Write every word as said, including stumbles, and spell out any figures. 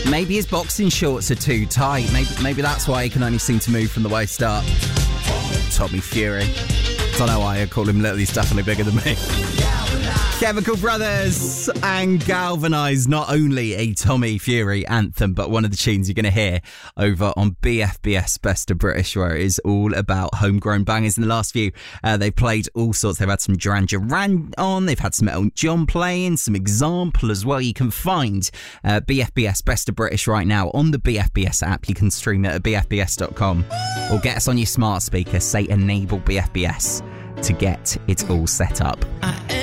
Maybe his boxing shorts are too tight. Maybe, maybe that's why he can only seem to move from the waist up. Tommy Fury. Don't know why I call him little. He's definitely bigger than me. Chemical Brothers and Galvanise, not only a Tommy Fury anthem, but one of the tunes you're going to hear over on B F B S Best of British, where it is all about homegrown bangers. In the last few, uh, they played all sorts. They've had some Duran Duran on, they've had some Elton John playing, some Example as well. You can find uh, B F B S Best of British right now on the B F B S app. You can stream it at b f b s dot com or get us on your smart speaker. Say enable B F B S to get it all set up. I